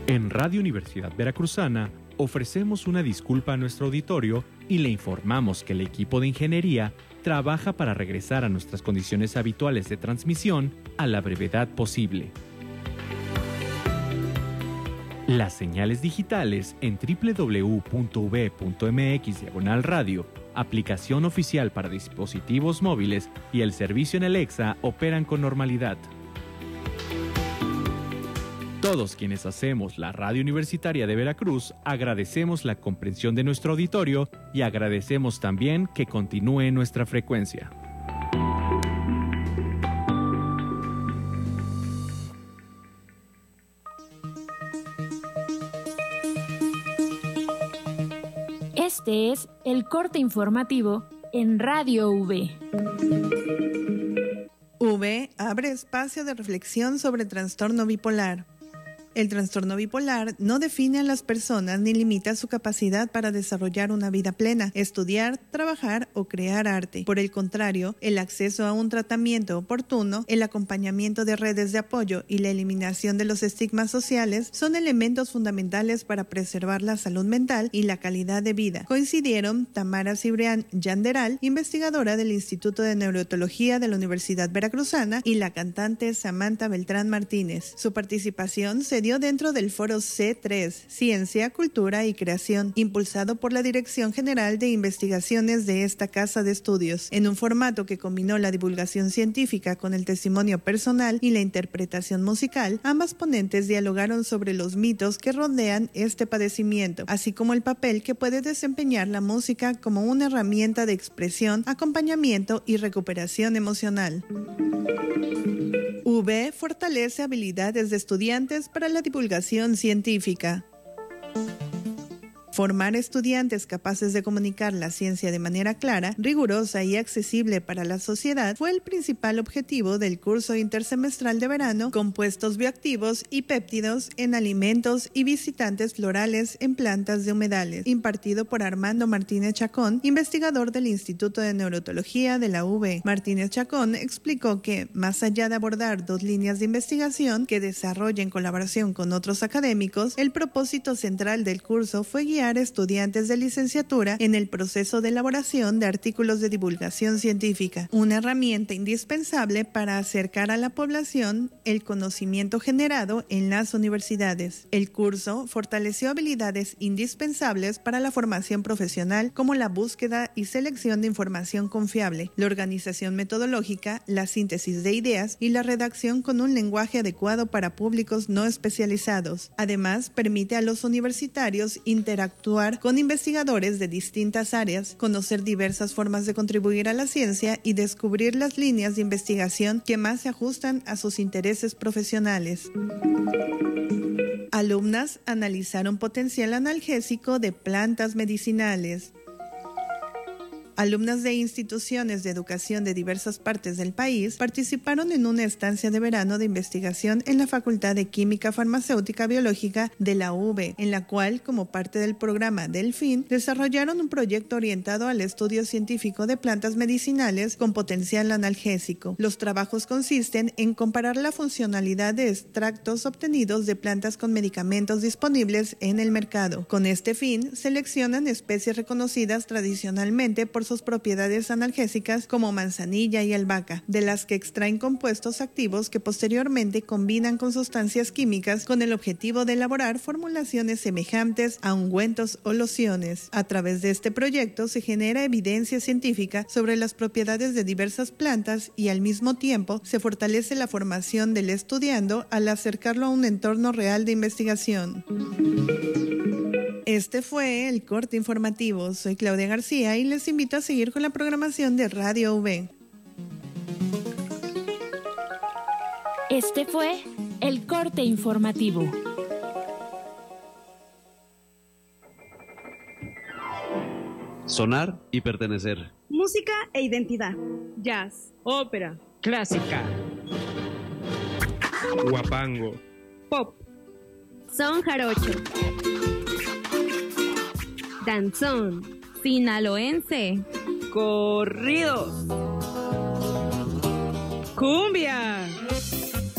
En Radio Universidad Veracruzana ofrecemos una disculpa a nuestro auditorio y le informamos que el equipo de ingeniería trabaja para regresar a nuestras condiciones habituales de transmisión a la brevedad posible. Las señales digitales en www.v.mx/radio, aplicación oficial para dispositivos móviles y el servicio en Alexa operan con normalidad. Todos quienes hacemos la Radio Universitaria de Veracruz agradecemos la comprensión de nuestro auditorio y agradecemos también que continúe nuestra frecuencia. Este es el corte informativo en Radio V. V abre espacio de reflexión sobre trastorno bipolar. El trastorno bipolar no define a las personas ni limita su capacidad para desarrollar una vida plena, estudiar, trabajar o crear arte. Por el contrario, el acceso a un tratamiento oportuno, el acompañamiento de redes de apoyo y la eliminación de los estigmas sociales son elementos fundamentales para preservar la salud mental y la calidad de vida. Coincidieron Tamara Cibrián Yanderal, investigadora del Instituto de Neurología de la Universidad Veracruzana, y la cantante Samantha Beltrán Martínez. Su participación se dio dentro del foro C3, Ciencia, Cultura y Creación, impulsado por la Dirección General de Investigaciones de esta casa de estudios, en un formato que combinó la divulgación científica con el testimonio personal y la interpretación musical. Ambas ponentes dialogaron sobre los mitos que rodean este padecimiento, así como el papel que puede desempeñar la música como una herramienta de expresión, acompañamiento y recuperación emocional. V fortalece habilidades de estudiantes para la divulgación científica. Formar estudiantes capaces de comunicar la ciencia de manera clara, rigurosa y accesible para la sociedad fue el principal objetivo del curso intersemestral de verano Compuestos bioactivos y péptidos en alimentos y visitantes florales en plantas de humedales, impartido por Armando Martínez Chacón, investigador del Instituto de Neurología de la UV. Martínez Chacón explicó que, más allá de abordar dos líneas de investigación que desarrolla en colaboración con otros académicos, el propósito central del curso fue guiar estudiantes de licenciatura en el proceso de elaboración de artículos de divulgación científica, una herramienta indispensable para acercar a la población el conocimiento generado en las universidades. El curso fortaleció habilidades indispensables para la formación profesional, como la búsqueda y selección de información confiable, la organización metodológica, la síntesis de ideas y la redacción con un lenguaje adecuado para públicos no especializados. Además, permite a los universitarios interactuar con investigadores de distintas áreas, conocer diversas formas de contribuir a la ciencia y descubrir las líneas de investigación que más se ajustan a sus intereses profesionales. Alumnas analizaron potencial analgésico de plantas medicinales. Alumnas de instituciones de educación de diversas partes del país participaron en una estancia de verano de investigación en la Facultad de Química Farmacéutica Biológica de la UV, en la cual, como parte del programa Delfín, desarrollaron un proyecto orientado al estudio científico de plantas medicinales con potencial analgésico. Los trabajos consisten en comparar la funcionalidad de extractos obtenidos de plantas con medicamentos disponibles en el mercado. Con este fin, seleccionan especies reconocidas tradicionalmente por sus propiedades analgésicas como manzanilla y albahaca, de las que extraen compuestos activos que posteriormente combinan con sustancias químicas con el objetivo de elaborar formulaciones semejantes a ungüentos o lociones. A través de este proyecto se genera evidencia científica sobre las propiedades de diversas plantas y al mismo tiempo se fortalece la formación del estudiando al acercarlo a un entorno real de investigación. Este fue el corte informativo. Soy Claudia García y les invito a seguir con la programación de Radio V. Este fue el corte informativo. Sonar y pertenecer. Música e identidad. Jazz, ópera, clásica, guapango, pop, son jarocho, danzón, sinaloense, corridos, cumbia,